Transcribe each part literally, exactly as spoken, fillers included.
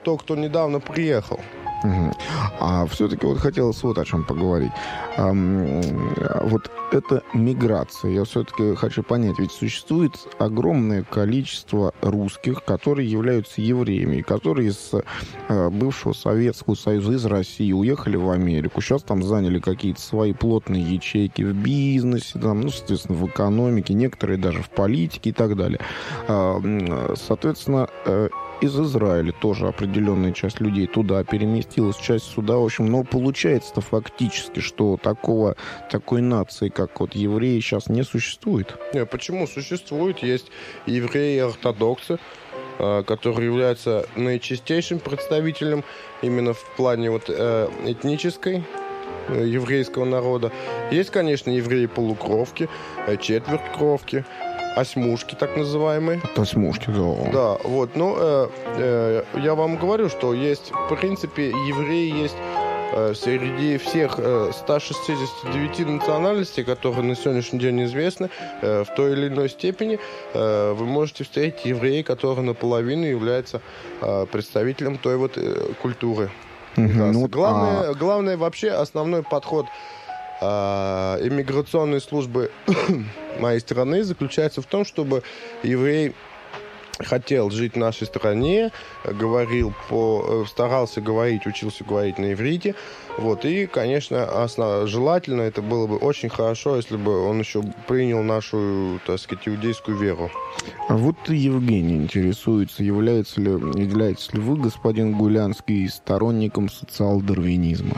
кто, кто недавно приехал. Угу. А все-таки вот хотелось вот о чем поговорить. А, вот эта миграция, я все-таки хочу понять, ведь существует огромное количество русских, которые являются евреями, которые из а, бывшего Советского Союза, из России уехали в Америку, сейчас там заняли какие-то свои плотные ячейки в бизнесе, там, ну, соответственно, в экономике, некоторые даже в политике и так далее. А, соответственно, из Израиля тоже определенная часть людей туда переместилась, часть сюда, в общем, но получается-то фактически, что такого, такой нации, как вот евреи, сейчас не существует. Нет, почему? Существует. Есть евреи-ортодоксы, которые являются наичистейшим представителем именно в плане вот этнической еврейского народа. Есть, конечно, евреи-полукровки, четвертькровки, осьмушки, так называемые. Осьмушки, да. Да, вот, ну, э, э, я вам говорю, что есть, в принципе, евреи есть э, среди всех э, ста шестидесяти девяти национальностей, которые на сегодняшний день известны, э, в той или иной степени э, вы можете встретить евреи, которые наполовину являются э, представителем той вот э, культуры. Угу, ну, главное, а... главное, вообще, основной подход иммиграционной службы моей страны заключается в том, чтобы еврей хотел жить в нашей стране, говорил по, старался говорить, учился говорить на иврите. Вот, и, конечно, основ, желательно, это было бы очень хорошо, если бы он еще принял нашу, так сказать, иудейскую веру. А вот Евгений интересуется, является ли, являетесь ли вы, господин Гулянский, сторонником социал-дарвинизма?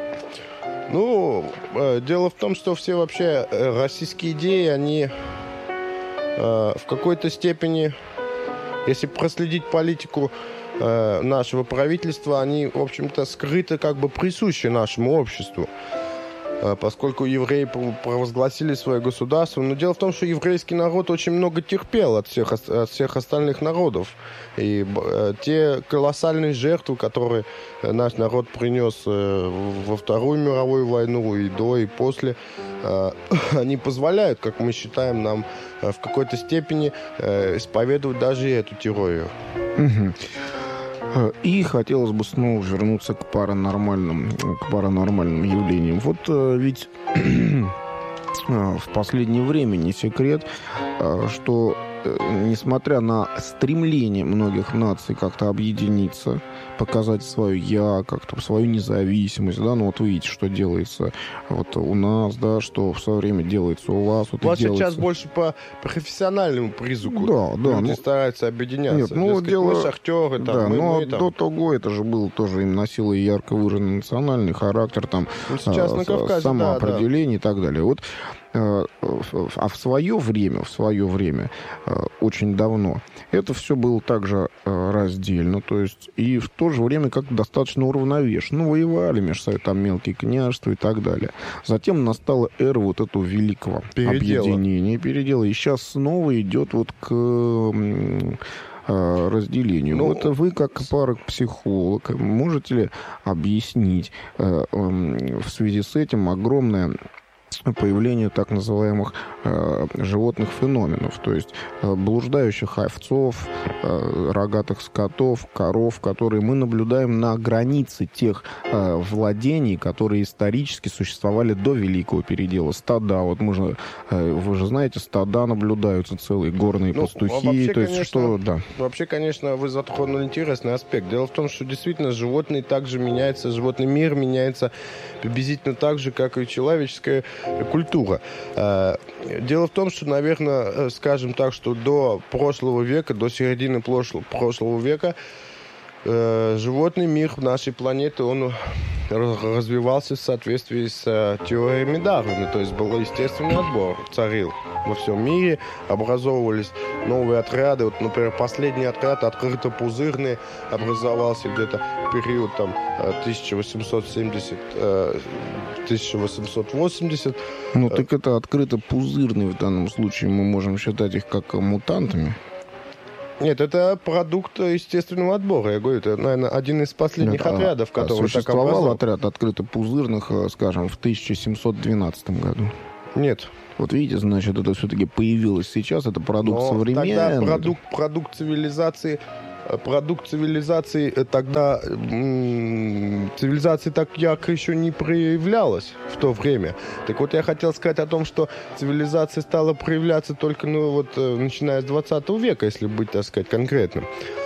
Ну, э, дело в том, что все вообще э, российские идеи, они э, в какой-то степени, если проследить политику э, нашего правительства, они, в общем-то, скрыто как бы присущи нашему обществу, э, поскольку евреи провозгласили свое государство. Но дело в том, что еврейский народ очень много терпел от всех, от всех остальных народов. И э, те колоссальные жертвы, которые наш народ принес э, во Вторую мировую войну и до, и после, э, они позволяют, как мы считаем, нам э, в какой-то степени э, исповедовать даже эту теорию. И хотелось бы снова вернуться к паранормальным, к паранормальным явлениям. Вот э, ведь в последнее время не секрет, что несмотря на стремление многих наций как-то объединиться, показать свое «я», как-то свою независимость, да, ну вот вы видите, что делается вот у нас, да, что в свое время делается у вас. Вот у вас делается... сейчас больше по профессиональному признаку. Да, да. Люди ну... стараются объединяться. Нет, ну, дескать, дело... мы шахтеры, там, да, мы, но мы, там... до того это же был тоже им носило ярко выраженный национальный характер, там, ну, сейчас а, на Кавказе, самоопределение, да, да. и так далее. Вот, а в свое время, в свое время, очень давно, это все было также раздельно, то есть и в то же время как-то достаточно уравновешенно. Ну, воевали между собой там мелкие княжества и так далее. Затем настала эра вот этого великого передела. объединения, передела. И сейчас снова идет вот к разделению. Ну, вот вы, как парапсихолог, можете ли объяснить в связи с этим огромное появлению так называемых э, животных феноменов, то есть э, блуждающих овцов, э, рогатых скотов, коров, которые мы наблюдаем на границе тех э, владений, которые исторически существовали до Великого Передела. Стада, вот мы же, э, вы же знаете, стада наблюдаются, целые горные ну, пастухи, вообще, то есть конечно, что, да. Вообще, конечно, вы затронули интересный аспект. Дело в том, что действительно животные также меняются, животный мир меняется приблизительно так же, как и человеческая культура. Дело в том, что, наверное, скажем так, что до прошлого века, до середины прошлого века животный мир нашей планеты, он развивался в соответствии с теориями Дарвина, то есть был естественный отбор, царил во всем мире, образовывались новые отряды. Вот, например, последний отряд открыто-пузырный образовался где-то в период там, тысяча восемьсот семидесятый — тысяча восемьсот восьмидесятый. Ну, так это открыто-пузырный в данном случае, мы можем считать их как мутантами. Нет, это продукт естественного отбора. Я говорю, это, наверное, один из последних Нет, отрядов, который а так образовал. Отряд открыто-пузырных, скажем, в тысяча семьсот двенадцатом году? Нет. Вот видите, значит, это все-таки появилось сейчас, это продукт Но современный. Тогда продукт, продукт цивилизации продукт цивилизации тогда, цивилизации так ярко еще не проявлялась в то время. Так вот, я хотел сказать о том, что цивилизация стала проявляться только, ну, вот, начиная с двадцатого века, если быть, так сказать, конкретным.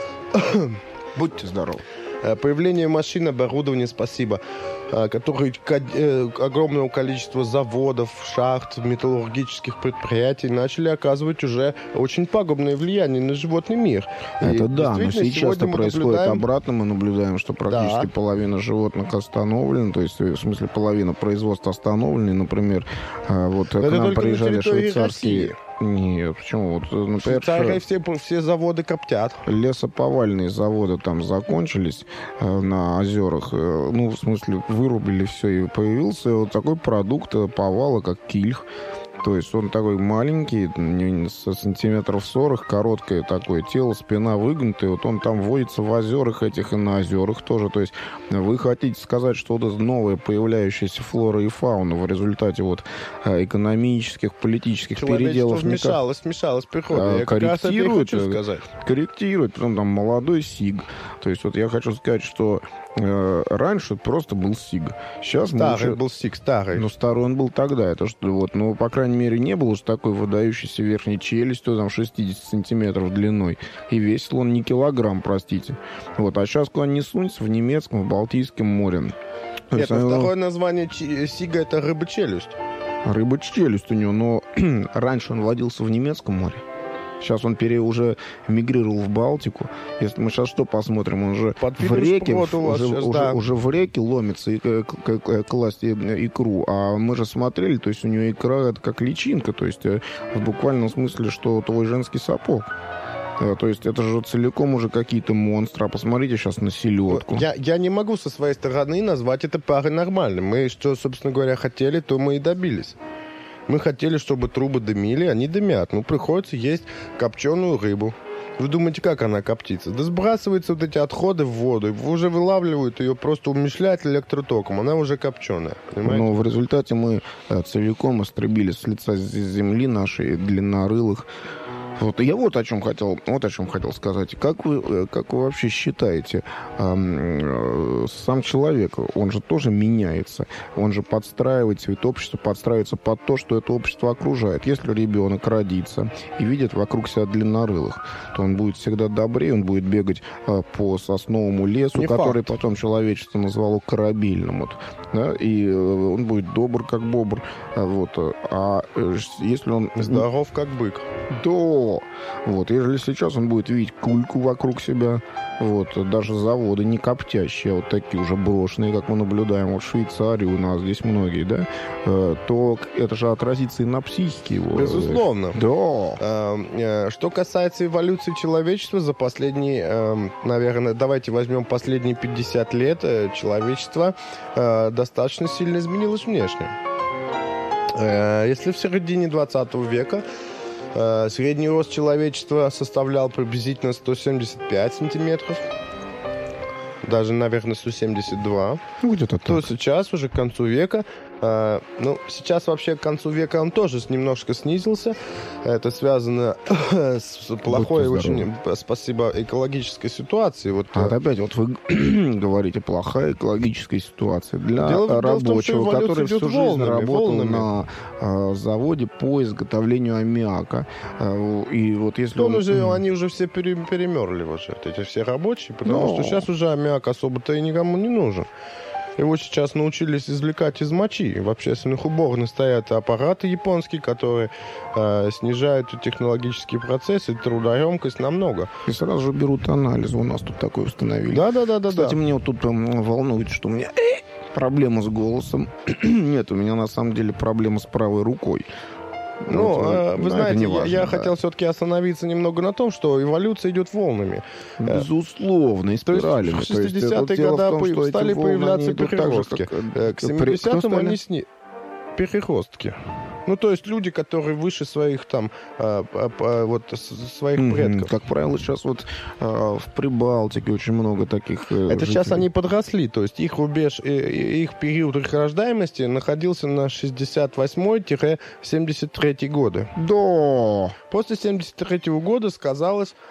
Будьте здоровы. Появление машин, оборудования, спасибо, которые огромного количества заводов, шахт, металлургических предприятий начали оказывать уже очень пагубное влияние на животный мир. Это и да, но сейчас-то происходит наблюдаем... обратно. Мы наблюдаем, что практически да. половина животных остановлена, то есть, в смысле, половина производства остановлена. Например, вот это к нам приезжали швейцарские... России. Нет, почему? Вот, например, Швейцария все, все заводы коптят. Лесоповальные заводы там закончились э, на озерах. Э, ну, в смысле, вырубили все, и появился вот такой продукт э, повала, как кильх. То есть он такой маленький, со сантиметров сорок, короткое такое тело, спина выгнутая. Вот он там водится в озерах этих и на озерах тоже. То есть вы хотите сказать, что вот эта новая появляющаяся флора и фауна в результате вот экономических, политических переделов... Вмешалось, вмешалось природа. Я как раз это и хочу сказать. Корректирует, потом там молодой сиг. То есть вот я хочу сказать, что э, раньше просто был сиг. Сейчас старый мы... был сиг, старый. Ну, старый он был тогда. Это что, вот, ну, по крайней мере, не был уж такой выдающейся верхней челюстью, там, шестьдесят сантиметров длиной. И весил он не килограмм, простите. Вот, а сейчас куда ни сунься, в немецком, в Балтийском море. Нет, ну, второе название сига — это рыба-челюсть. Рыба-челюсть у него, но раньше он водился в немецком море. Сейчас он пере, уже мигрировал в Балтику. Если мы сейчас что посмотрим, он уже в реке, в, уже, сейчас, уже, да. уже в реке ломится и, класть икру. А мы же смотрели, то есть у него икра это как личинка, то есть в буквальном смысле, что твой женский сапог. То есть это же целиком уже какие-то монстры. А посмотрите сейчас на селедку. Я, я не могу со своей стороны назвать это парой нормальным. Мы что, собственно говоря, хотели, то мы и добились. Мы хотели, чтобы трубы дымили, они дымят. Ну, приходится есть копченую рыбу. Вы думаете, как она коптится? Да сбрасываются вот эти отходы в воду, уже вылавливают ее, просто умешляют электротоком. Она уже копченая, понимаете? Но в результате мы целиком истребили с лица земли нашей длиннорылых. Вот, я вот о чем хотел, вот о чем хотел сказать. Как вы, как вы вообще считаете, э, сам человек, он же тоже меняется, он же подстраивается, ведь общество подстраивается под то, что это общество окружает. Если ребенок родится и видит вокруг себя длиннорылых, то он будет всегда добрее, он будет бегать э, по сосновому лесу, Не который факт. потом человечество назвало корабельным, вот, да, и э, он будет добр, как бобр, вот. А э, если он здоров, как бык, то вот, если сейчас он будет видеть кульку вокруг себя, вот, даже заводы не коптящие, а вот такие уже брошенные, как мы наблюдаем вот в Швейцарии, у нас здесь многие, да, то это же отразится и на психике его. Безусловно. Да. Что касается эволюции человечества, за последние, наверное, давайте возьмем последние пятьдесят лет, человечество достаточно сильно изменилось внешне. Если в середине двадцатого века средний рост человечества составлял приблизительно сто семьдесят пять сантиметров, даже, наверное, сто семьдесят два. Ну, где-то так. То сейчас уже к концу века, э, ну, сейчас вообще к концу века он тоже немножко снизился. Это связано с плохой очень, спасибо, экологической ситуацией. Вот, а опять, вот вы говорите, плохая экологическая ситуация для дело, рабочего, дело том, который всю жизнь волнами, работал волнами. на э, заводе по изготовлению аммиака. Э, и вот если он... Он уже, они уже все пере, перемерли, вот, эти все рабочие, потому Но... что сейчас уже аммиак особо-то и никому не нужен. Его сейчас научились извлекать из мочи. В общественных уборных стоят аппараты японские, которые э, снижают технологические процессы, трудоемкость намного. И сразу же берут анализ. У нас тут такой установили. Да-да-да. Кстати, да. меня вот тут um, волнует, что у меня проблема с голосом. Нет, у меня на самом деле проблема с правой рукой. Ну, вот, э, вы знаете, важно, я, я да. хотел все-таки остановиться немного на том, что эволюция идет волнами. Безусловно, и спиралями. В шестидесятые годы стали появляться переростки. К семидесятым они сни... Переростки. Ну, то есть люди, которые выше своих там, а, а, вот, своих mm-hmm. предков. Как правило, сейчас вот а, в Прибалтике очень много таких Это жителей. Сейчас они подросли, то есть их рубеж, их период их рождаемости находился на шестьдесят восьмой — семьдесят третий годы. Да. После семьдесят третьего года сказалось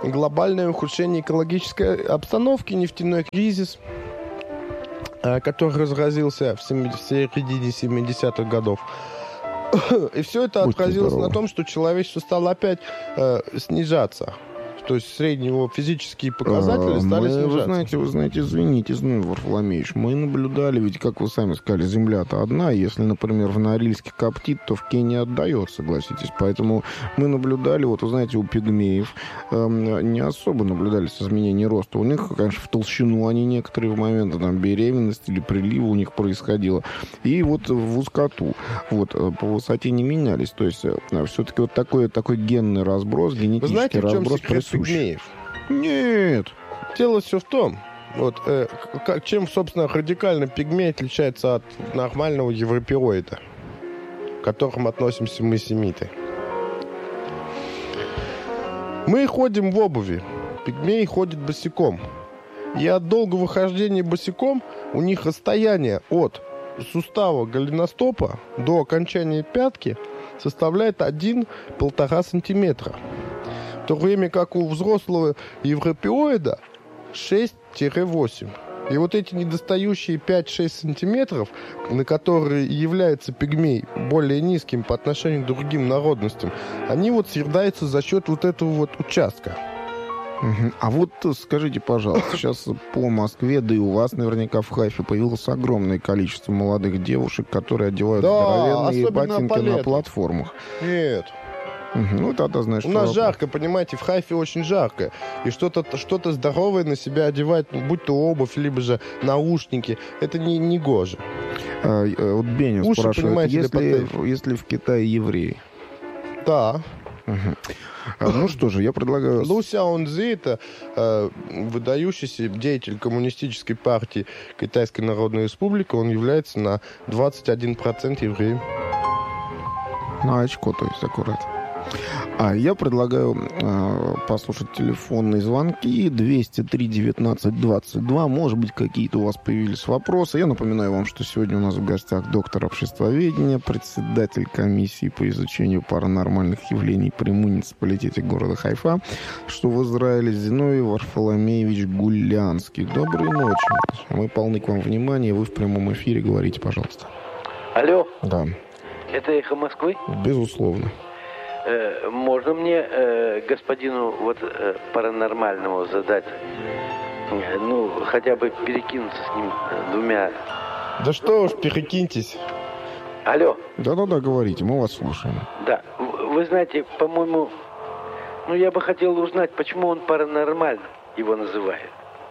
глобальное ухудшение экологической обстановки, нефтяной кризис, который разразился в середине семидесятых годов. И все это отразилось на том, что человечество стало опять э, снижаться. То есть средние его физические показатели стали мы, снижаться. Вы знаете, вы знаете, извините, Зиновий Варфоломеевич, мы наблюдали, ведь, как вы сами сказали, земля-то одна. Если, например, в Норильске коптит, то в Кении отдает, согласитесь. Поэтому мы наблюдали, вот, вы знаете, у пигмеев э, не особо наблюдались изменения роста. У них, конечно, в толщину они некоторые в моменты там, беременности или прилива у них происходило. И вот в высоту. Вот, по высоте не менялись. То есть все-таки вот такой, такой генный разброс, генетический вы знаете, разброс присущ. Пигмеев? Нет. Дело все в том, вот, э, как, чем, собственно, радикально пигмей отличается от нормального европеоида, к которым относимся мы, семиты. Мы ходим в обуви, пигмей ходит босиком. И от долгого хождения босиком у них расстояние от сустава голеностопа до окончания пятки составляет один-полтора сантиметра. В то время как у взрослого европеоида шесть-восемь. И вот эти недостающие пять-шесть сантиметров, на которые является пигмей более низким по отношению к другим народностям, они вот съедаются за счет вот этого вот участка. Угу. А вот скажите, пожалуйста, сейчас по Москве, да и у вас наверняка в Хайфе появилось огромное количество молодых девушек, которые одевают да, здоровенные ботинки на платформах. Нет. Угу. Ну, тогда, знаешь, у нас вопрос. Жарко, понимаете, в Хайфе очень жарко. И что-то, что-то здоровое на себя одевать, будь то обувь, либо же наушники, это не, не гоже. А, вот Беню Уши, спрашивает, если, если в Китае евреи? Да. Угу. А, ну что же, я предлагаю... Лу Сяонцзи — это э, выдающийся деятель коммунистической партии Китайской Народной Республики. Он является на двадцать один процент евреем. На очко, то есть, аккуратно. А я предлагаю э, послушать телефонные звонки двести три девятнадцать двадцать два. Может быть, какие-то у вас появились вопросы. Я напоминаю вам, что сегодня у нас в гостях доктор обществоведения, председатель комиссии по изучению паранормальных явлений при муниципалитете города Хайфа, что в Израиле Зиновий Варфоломеевич Гулянский. Доброй ночи. Мы полны к вам внимания. Вы в прямом эфире. Говорите, пожалуйста. Алло. Да. Это «Эхо Москвы»? Безусловно. Э, можно мне э, господину вот э, паранормальному задать, э, ну, хотя бы перекинуться с ним э, двумя... Да что уж, перекиньтесь. Алло. Да-да-да, говорите, мы вас слушаем. Да, вы знаете, по-моему, ну, я бы хотел узнать, почему он паранормальным его называет.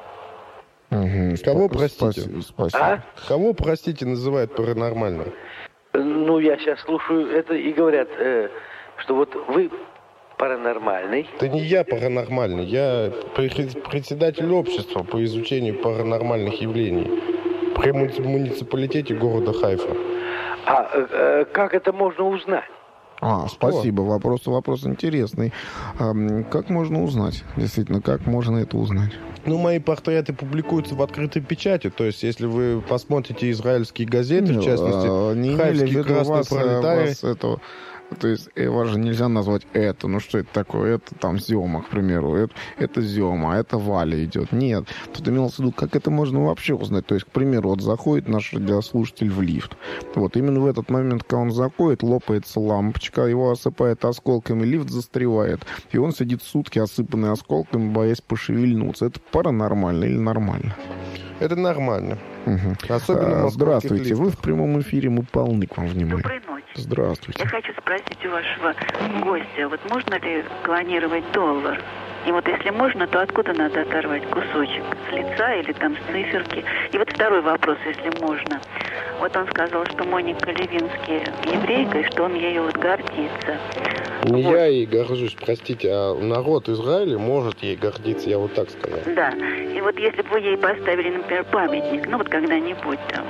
Угу. Кого, простите? Спасибо. Спасибо. А? Кого, простите, называют паранормальным? Ну, я сейчас слушаю это и говорят... Э, что вот вы паранормальный. Это не я паранормальный, я председатель общества по изучению паранормальных явлений при муниципалитете города Хайфа. А э, как это можно узнать? А, спасибо, вопрос, вопрос интересный. А, как можно узнать? Действительно, как можно это узнать? Ну, мои портреты публикуются в открытой печати, то есть, если вы посмотрите израильские газеты, ну, в частности, а, не Хайфский красный пролетарий... То есть вас же нельзя назвать это. Ну что это такое? Это там Зема, к примеру. Это, это Зема, а это Валя идет. Нет. Тут имелось в виду, как это можно вообще узнать. То есть, к примеру, вот заходит наш радиослушатель в лифт. Вот именно в этот момент, когда он заходит, лопается лампочка, его осыпает осколками, лифт застревает. И он сидит сутки, осыпанный осколками, боясь пошевельнуться. Это паранормально или нормально? Это нормально. Угу. Особенно а, здравствуйте, вы в прямом эфире, мы полны к вам внимания. Доброй ночи. Здравствуйте. Я хочу спросить у вашего гостя, вот можно ли клонировать доллар? И вот если можно, то откуда надо оторвать кусочек? С лица или там с циферки? И вот второй вопрос, если можно. Вот он сказал, что Моника Левинский еврейка, и что он ею вот гордится. Не вот. Я ей горжусь, простите, а народ Израиля может ей гордиться, я вот так сказал. Да, и вот если бы вы ей поставили, например, памятник, ну вот когда-нибудь там,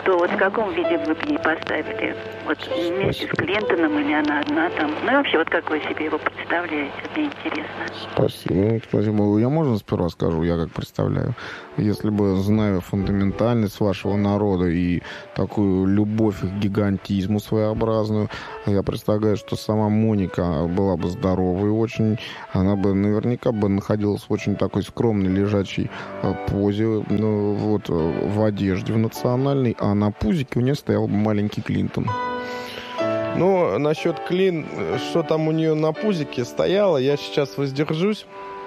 то вот в каком виде вы бы ей поставили? Вот вместе с Клинтоном или она одна там? Ну и вообще, вот как вы себе его представляете? Мне интересно. Спасибо. Спасибо. Я можно сперва скажу, я как представляю? Если бы, зная фундаментальность вашего народа и такую любовь к гигантизму своеобразную, я представляю, что сама Моника была бы здоровой очень. Она бы наверняка бы находилась в очень такой скромной лежачей позе, ну, вот, в одежде в национальной, а на пузике у нее стоял бы маленький Клинтон. Ну, насчет Клин, что там у нее на пузике стояло, я сейчас воздержусь.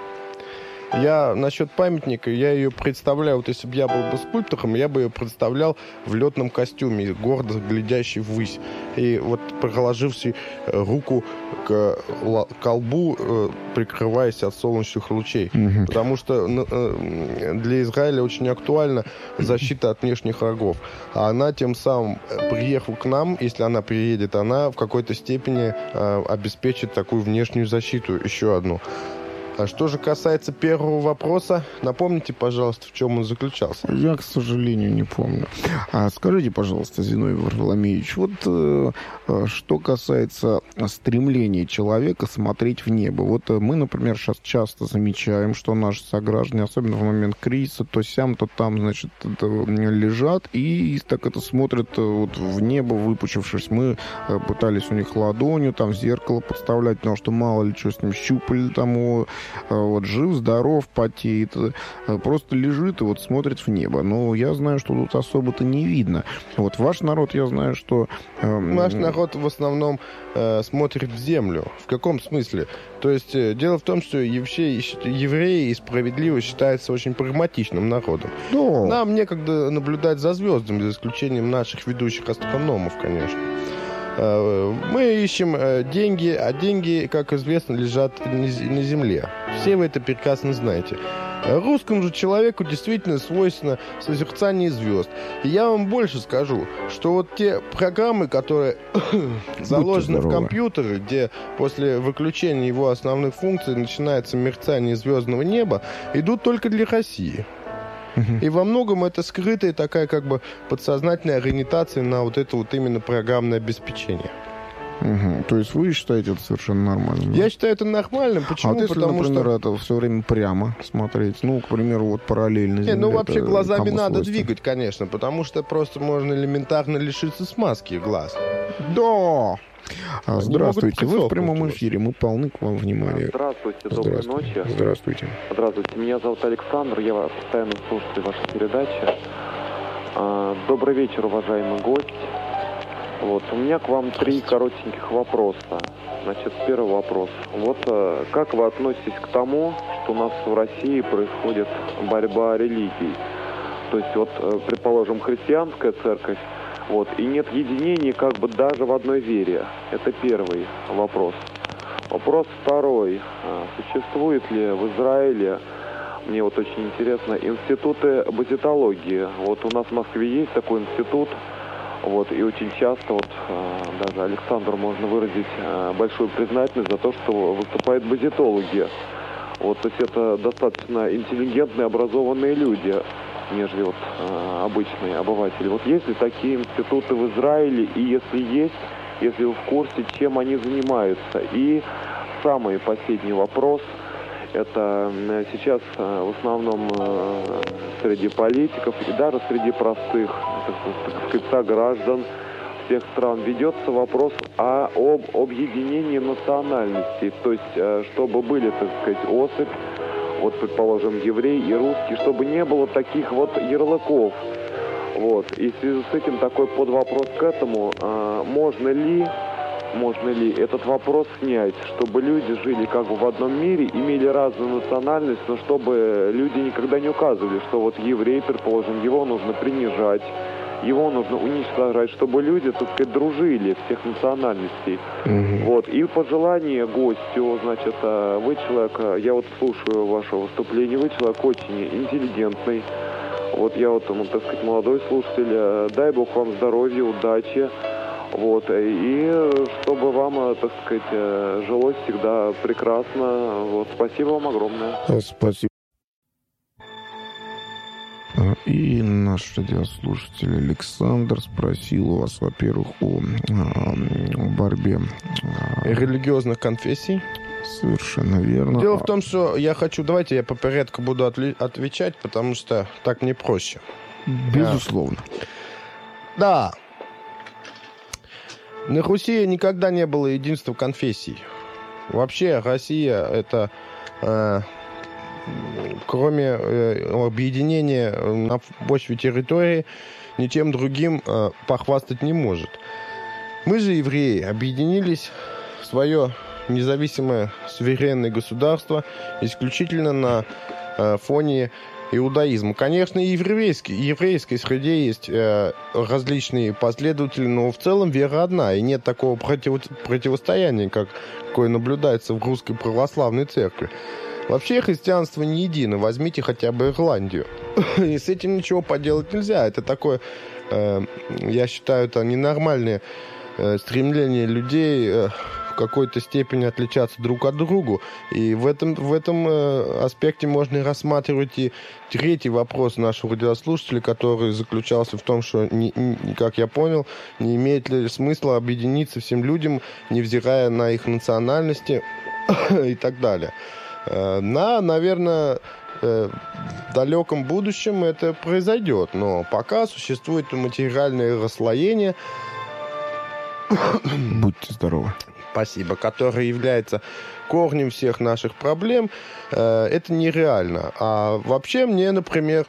Я насчет памятника, я ее представляю, вот если бы я был бы скульптором, я бы ее представлял в летном костюме, гордо глядящий ввысь, и вот приложивший руку к колбу, прикрываясь от солнечных лучей. Угу. Потому что для Израиля очень актуальна защита от внешних врагов. А она тем самым, приехав к нам, если она приедет, она в какой-то степени обеспечит такую внешнюю защиту, еще одну. А что же касается первого вопроса, напомните, пожалуйста, в чем он заключался. Я, к сожалению, не помню. А скажите, пожалуйста, Зиновий Варфоломеевич, вот э, что касается стремления человека смотреть в небо. Вот мы, например, сейчас часто замечаем, что наши сограждане, особенно в момент кризиса, то сям, то там, значит, лежат и так это смотрят вот в небо, выпучившись. Мы пытались у них ладонью там в зеркало подставлять, потому что мало ли что с ним щупали там его. Вот, жив, здоров, потеет, просто лежит и вот смотрит в небо. Но я знаю, что тут особо-то не видно. Вот ваш народ, я знаю, что... Э, Наш народ в основном э, смотрит в землю. В каком смысле? То есть э, дело в том, что евреи, евреи и справедливость считаются очень прагматичным народом. Да. Нам некогда наблюдать за звездами, за исключением наших ведущих астрономов, конечно. Мы ищем деньги, а деньги, как известно, лежат на земле. Все вы это прекрасно знаете. Русскому же человеку действительно свойственно созерцание звезд. И я вам больше скажу, что вот те программы, которые заложены в компьютере, где после выключения его основных функций начинается мерцание звездного неба, идут только для России. И во многом это скрытая такая как бы подсознательная ориентация на вот это вот именно программное обеспечение. Угу. То есть вы считаете это совершенно нормальным? Я считаю это нормальным. Почему? А вот если, Потому например, что... это все время прямо смотреть, ну, к примеру, вот параллельно земле. Не, ну вообще глазами надо свойство? двигать, конечно, потому что просто можно элементарно лишиться смазки глаз. Да! Здравствуйте, вы в прямом эфире, мы полны к вам внимания. Здравствуйте, доброй Здравствуйте. ночи. Здравствуйте. Здравствуйте, меня зовут Александр, я постоянно слушаю ваши передачи. Добрый вечер, уважаемый гость. Вот, у меня к вам три коротеньких вопроса. Значит, первый вопрос. Вот как вы относитесь к тому, что у нас в России происходит борьба религий? То есть, вот, предположим, христианская церковь, вот, и нет единения как бы даже в одной вере. Это первый вопрос. Вопрос второй. Существует ли в Израиле, мне вот очень интересно, институты базитологии? Вот у нас в Москве есть такой институт, вот, и очень часто вот даже Александру можно выразить большую признательность за то, что выступают базитологи. Вот, то есть это достаточно интеллигентные, образованные люди, нежели вот э, обычные обыватели. Вот есть ли такие институты в Израиле, и если есть, если вы в курсе, чем они занимаются? И самый последний вопрос, это э, сейчас э, в основном э, среди политиков и даже среди простых, так сказать, сограждан всех стран ведется вопрос о, об объединении национальностей, то есть э, чтобы были, так сказать, особь, вот, предположим, еврей и русский, чтобы не было таких вот ярлыков. Вот. И в связи с этим такой подвопрос к этому. А, можно ли, можно ли этот вопрос снять, чтобы люди жили как бы в одном мире, имели разную национальность, но чтобы люди никогда не указывали, что вот еврей, предположим, его нужно принижать, его нужно уничтожать, чтобы люди, так сказать, дружили всех национальностей. Mm-hmm. Вот. И пожелание гостю, значит, вы человек, я вот слушаю ваше выступление, вы человек очень интеллигентный. Вот я вот, ну, так сказать, молодой слушатель, дай Бог вам здоровья, удачи. Вот. И чтобы вам, так сказать, жилось всегда прекрасно. Вот. Спасибо вам огромное. Спасибо. И наш радиослушатель Александр спросил у вас, во-первых, о, о борьбе религиозных конфессий. Совершенно верно. Дело в том, что я хочу... Давайте я по порядку буду отли- отвечать, потому что так мне проще. Безусловно. Да. На Руси никогда не было единства конфессий. Вообще Россия это... Э, кроме э, объединения на почве территории, ничем другим э, похвастать не может. Мы же, евреи, объединились в свое независимое суверенное государство исключительно на э, фоне иудаизма. Конечно, и в еврейской, еврейской среде есть э, различные последователи, но в целом вера одна, и нет такого против, противостояния, как, какое наблюдается в русской православной церкви. Вообще христианство не едино. Возьмите хотя бы Ирландию. И с этим ничего поделать нельзя. Это такое, э, я считаю, это ненормальное э, стремление людей э, в какой-то степени отличаться друг от друга. И в этом, в этом э, аспекте можно рассматривать и третий вопрос нашего радиослушателя, который заключался в том, что, не, не, как я понял, не имеет ли смысла объединиться всем людям, невзирая на их национальности и так далее. На, наверное, в далеком будущем это произойдет, но пока существует материальное расслоение. Будьте здоровы. Спасибо, которое является корнем всех наших проблем. Это нереально. А вообще мне, например,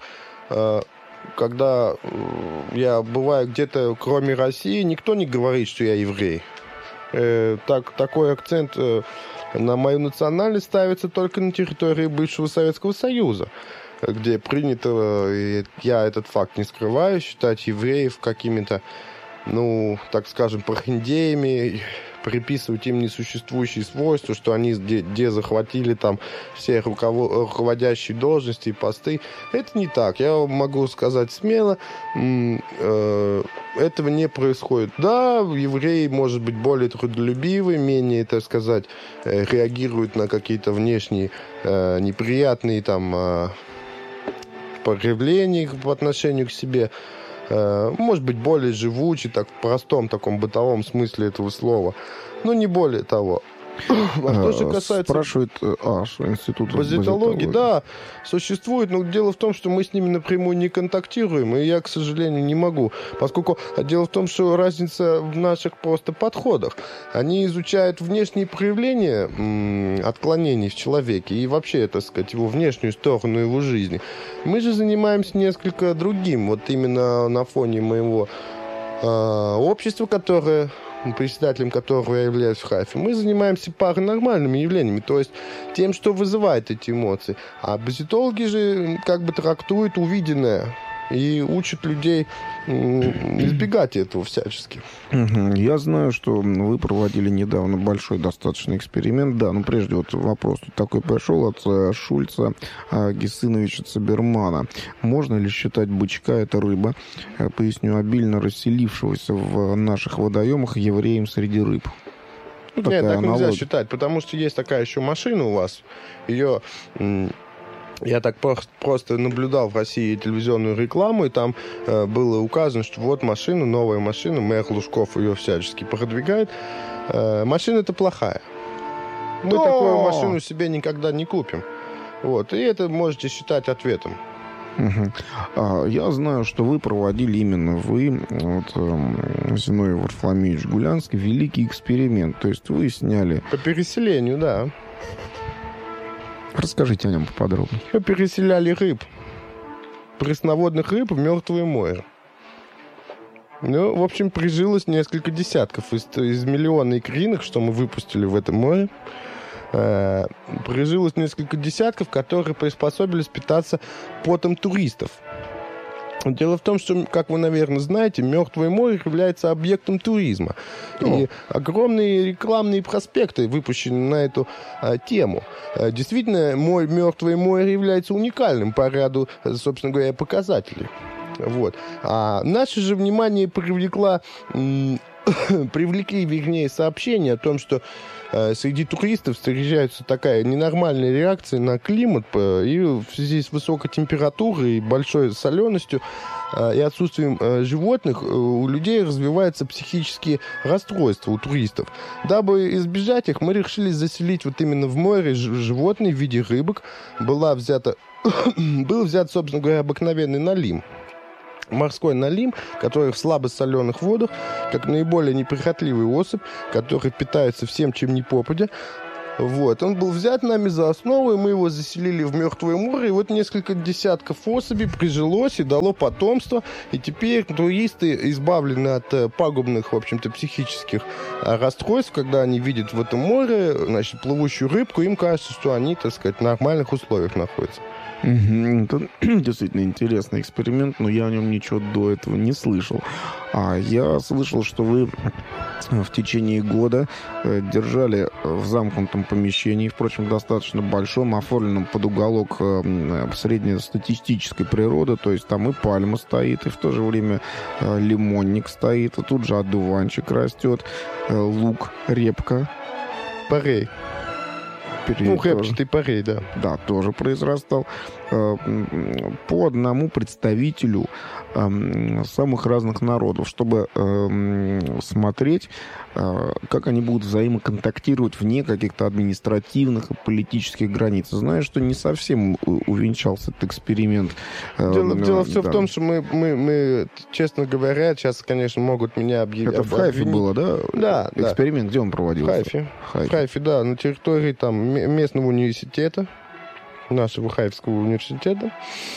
когда я бываю где-то кроме России, никто не говорит, что я еврей. Так, такой акцент на мою национальность ставится только на территории бывшего Советского Союза, где принято, и я этот факт не скрываю, считать евреев какими-то, ну, так скажем, прохиндеями, приписывать им несуществующие свойства, что они где, где захватили там все руково- руководящие должности и посты. Это не так. Я могу сказать смело, м- э- этого не происходит. Да, евреи, может быть, более трудолюбивы, менее, так сказать, э- реагируют на какие-то внешние э- неприятные там э- проявления по отношению к себе. Может быть, более живучий, так, в простом таком бытовом смысле этого слова. Но не более того. А что же касается... Спрашивает, а, что институт базитологии, да, существует, но дело в том, что мы с ними напрямую не контактируем, и я, к сожалению, не могу. Поскольку дело в том, что разница в наших просто подходах. Они изучают внешние проявления м- отклонений в человеке и вообще, так сказать, его внешнюю сторону его жизни. Мы же занимаемся несколько другим, вот именно на фоне моего э- общества, которое... председателем которого я являюсь в Хайфе, мы занимаемся паранормальными явлениями, то есть тем, что вызывает эти эмоции. А базитологи же как бы трактуют увиденное и учат людей избегать этого всячески. Я знаю, что вы проводили недавно большой достаточно эксперимент. Да, ну прежде вот вопрос тут такой пришел от Шульца Гессиновича Цибермана. Можно ли считать бычка, это рыба, поясню, обильно расселившегося в наших водоемах евреем среди рыб? Ну, нет, так аналогия. Нельзя считать, потому что есть такая еще машина у вас. Ее... Я так просто наблюдал в России телевизионную рекламу, и там э, было указано, что вот машина, новая машина, мэр Лужков ее всячески продвигает. Э, машина-то плохая. Мы да! такую машину себе никогда не купим. Вот, и это можете считать ответом. Угу. А, я знаю, что вы проводили именно вы, вот, э, Зиновий Варфоломеевич Гулянский, великий эксперимент. То есть вы сняли... По переселению, да. Расскажите о нем поподробнее. Мы переселяли рыб, пресноводных рыб в Мертвое море. Ну, в общем, прижилось несколько десятков из, из миллиона икринок, что мы выпустили в этом море. Э, прижилось несколько десятков, которые приспособились питаться потом туристов. Дело в том, что, как вы, наверное, знаете, Мертвое море является объектом туризма. О. И огромные рекламные проспекты выпущены на эту а, тему. А, действительно, мой Мертвое море является уникальным по ряду, собственно говоря, показателей. Вот. А наше же внимание привлекла, м- привлекли, вернее, сообщение о том, что среди туристов встречается такая ненормальная реакция на климат, и в связи с высокой температурой и большой соленостью и отсутствием животных у людей развиваются психические расстройства у туристов. Дабы избежать их, мы решили заселить вот именно в море животные в виде рыбок. Была взята, был взят, собственно говоря, обыкновенный налим. Морской налим, который в слабосоленых водах, как наиболее неприхотливый особь, который питается всем, чем ни попадя. Вот. Он был взят нами за основу, и мы его заселили в Мертвое море. И вот несколько десятков особей прижилось и дало потомство. И теперь туристы избавлены от пагубных, в общем-то, психических расстройств, когда они видят в этом море, значит, плывущую рыбку, им кажется, что они, так сказать, в нормальных условиях находятся. Это действительно интересный эксперимент, но я о нем ничего до этого не слышал. А я слышал, что вы в течение года держали в замкнутом помещении, впрочем, достаточно большом, оформленном под уголок среднестатистической природы, то есть там и пальма стоит, и в то же время лимонник стоит, и тут же одуванчик растет, лук, репка. Порей. Ну, репчатый порей, да. Да, тоже произрастал. По одному представителю самых разных народов, чтобы смотреть, как они будут взаимоконтактировать вне каких-то административных и политических границ. Знаю, что не совсем увенчался этот эксперимент. Дело, дело все да. в том, что мы, мы, мы, честно говоря, сейчас, конечно, могут меня объявить. Это в Хайфе было, да? Да. Эксперимент, да. Где он проводился? В Хайфе. Хайфе. В Хайфе, да, на территории там местного университета, нашего Хайфского университета.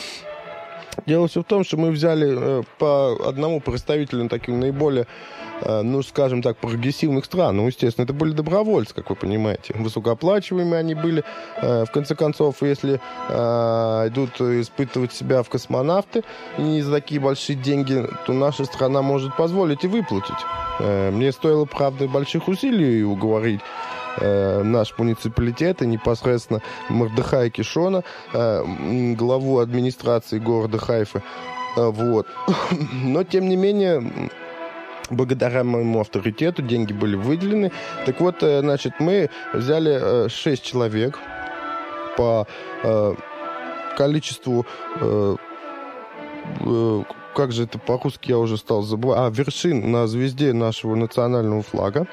Дело все в том, что мы взяли э, по одному представителю таких наиболее, э, ну, скажем так, прогрессивных стран. Ну, естественно, это были добровольцы, как вы понимаете. Высокооплачиваемые они были. Э, в конце концов, если э, идут испытывать себя в космонавты не за такие большие деньги, то наша страна может позволить и выплатить. Э, мне стоило, правда, больших усилий уговорить наш муниципалитет и непосредственно Мордехая Кишона, главу администрации города Хайфа. Вот. Но, тем не менее, благодаря моему авторитету деньги были выделены. Так вот, значит, мы взяли шесть человек по количеству... Как же это по-русски, я уже стал забывать. А, вершин на звезде нашего национального флага.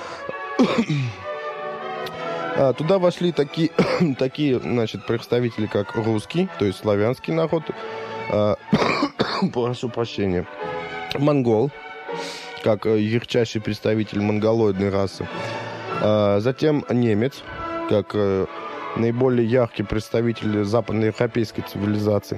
Туда вошли такие, такие, значит, представители, как русский, то есть славянский народ, прошу прощения, монгол, как ярчайший представитель монголоидной расы, затем немец, как наиболее яркий представитель западноевропейской цивилизации,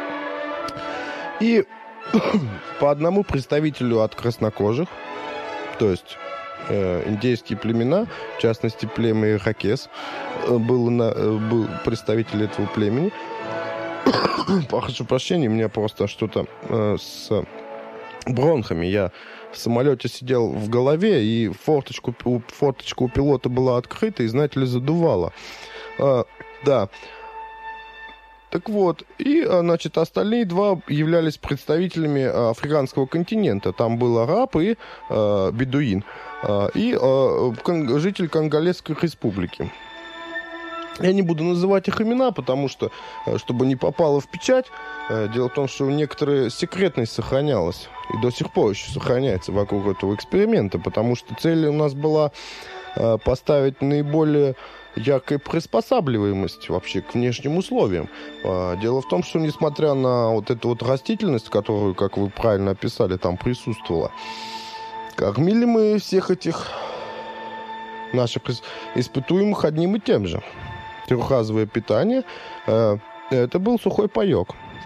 и по одному представителю от краснокожих, то есть индейские племена, в частности, племя Иракес, был, на, был представитель этого племени. Прошу прощения, у меня просто что-то э, с бронхами. Я в самолете сидел в голове, и форточку, форточка у пилота была открыта, и, знаете ли, задувало. Э, да. Так вот, и, значит, остальные два являлись представителями африканского континента. Там был араб и э, бедуин, э, и э, кон- житель Конголезской республики. Я не буду называть их имена, потому что, чтобы не попало в печать, э, дело в том, что некоторая секретность сохранялась, и до сих пор еще сохраняется вокруг этого эксперимента, потому что цель у нас была э, поставить наиболее яркая приспосабливаемость вообще к внешним условиям. Дело в том, что несмотря на вот эту вот растительность, которую, как вы правильно описали, там присутствовала, кормили мы всех этих наших испытуемых одним и тем же. Трехразовое питание. Это был сухой паек.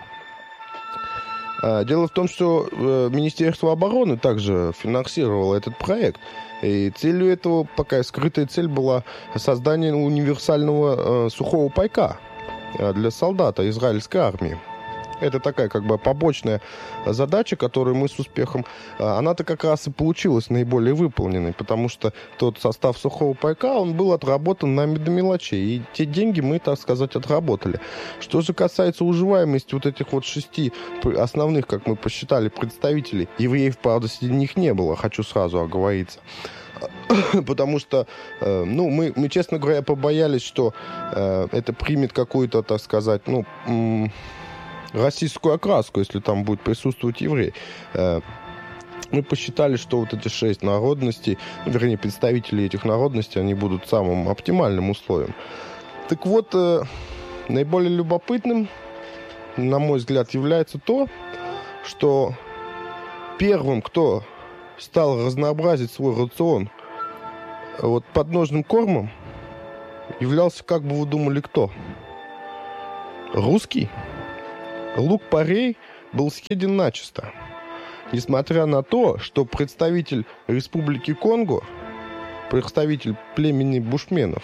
Дело в том, что Министерство обороны также финансировало этот проект. И целью этого, пока скрытая цель была создание универсального э, сухого пайка для солдата израильской армии. Это такая как бы побочная задача, которую мы с успехом... Она-то как раз и получилась наиболее выполненной, потому что тот состав сухого пайка, он был отработан нами до мелочей. И те деньги мы, так сказать, отработали. Что же касается уживаемости вот этих вот шести основных, как мы посчитали, представителей, евреев, правда, среди них не было, хочу сразу оговориться. потому что, э, ну, мы, мы, честно говоря, побоялись, что э, это примет какую-то, так сказать, ну, м- российскую окраску, если там будет присутствовать еврей. Э, мы посчитали, что вот эти шесть народностей, ну, вернее, представители этих народностей, они будут самым оптимальным условием. Так вот, э, наиболее любопытным, на мой взгляд, является то, что первым, кто стал разнообразить свой рацион вот подножным кормом, являлся, как бы вы думали, кто? Русский. Лук-порей был съеден начисто. Несмотря на то, что представитель Республики Конго, представитель племени бушменов,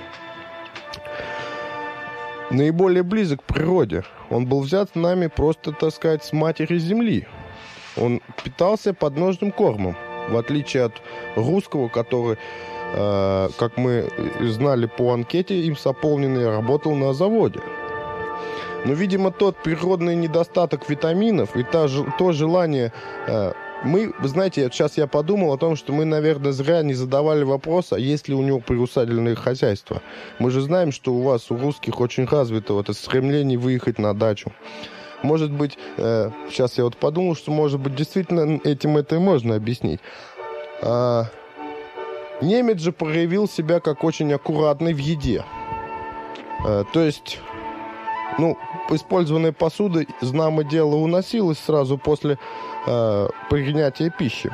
наиболее близок к природе. Он был взят нами просто, так сказать, с матери земли. Он питался подножным кормом, в отличие от русского, который, э, как мы знали по анкете, им заполненный, работал на заводе. Но, видимо, тот природный недостаток витаминов и та, то желание... Э, мы, знаете, сейчас я подумал о том, что мы, наверное, зря не задавали вопрос, а есть ли у него приусадебное хозяйство. Мы же знаем, что у вас, у русских, очень развито вот это стремление выехать на дачу. Может быть, э, сейчас я вот подумал, что, может быть, действительно этим это и можно объяснить. А, немец же проявил себя как очень аккуратный в еде. А, то есть... Ну, использованная посуда, знамо дело, уносилась сразу после э, принятия пищи.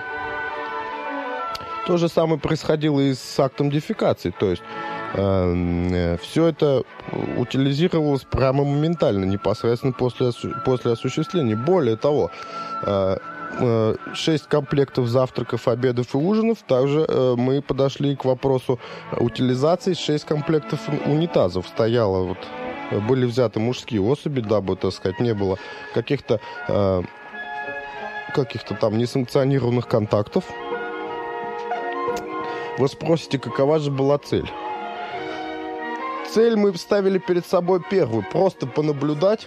То же самое происходило и с актом дефекации. То есть э, все это утилизировалось прямо моментально, непосредственно после, после осуществления. Более того, э, э, шесть комплектов завтраков, обедов и ужинов. Также э, мы подошли к вопросу утилизации. Шесть комплектов унитазов стояло вот. Были взяты мужские особи, дабы, так сказать, не было каких-то э, каких-то там несанкционированных контактов. Вы спросите, какова же была цель? Цель мы ставили перед собой первую, просто понаблюдать.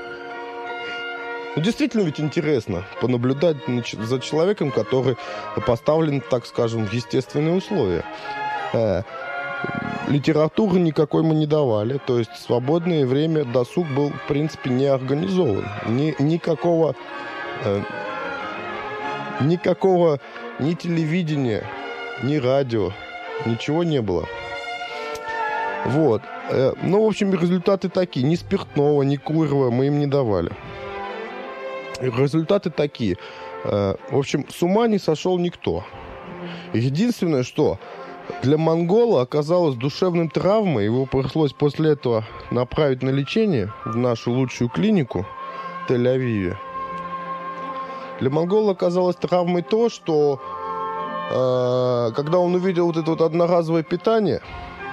Ну, действительно ведь интересно понаблюдать за человеком, который поставлен, так скажем, в естественные условия. Э, Литературы никакой мы не давали, то есть свободное время, досуг был, в принципе, не организован. Ни, никакого, э, никакого ни телевидения, ни радио, ничего не было. Вот. Э, ну, в общем, результаты такие. Ни спиртного, ни куревого мы им не давали. Результаты такие. Э, в общем, с ума не сошел никто. Единственное, что... Для монгола оказалось душевным травмой, его пришлось после этого направить на лечение в нашу лучшую клинику в Тель-Авиве. Для монгола оказалось травмой то, что э, когда он увидел вот это вот одноразовое питание,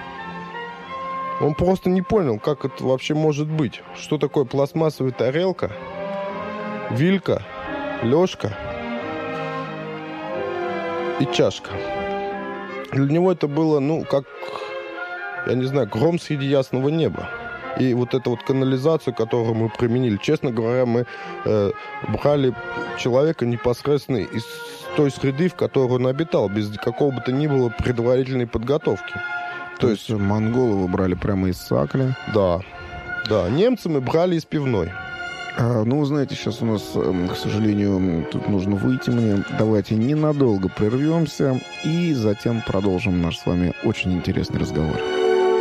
он просто не понял, как это вообще может быть. Что такое пластмассовая тарелка, вилька, ложка и чашка. Для него это было, ну, как, я не знаю, гром среди ясного неба. И вот эту вот канализацию, которую мы применили, честно говоря, мы э, брали человека непосредственно из той среды, в которой он обитал, без какого бы то ни было предварительной подготовки. То, То есть монголы вы брали прямо из Сакли? Да, да. Немцы мы брали из пивной. Ну, вы знаете, сейчас у нас, к сожалению, тут нужно выйти мне. Давайте ненадолго прервемся и затем продолжим наш с вами очень интересный разговор.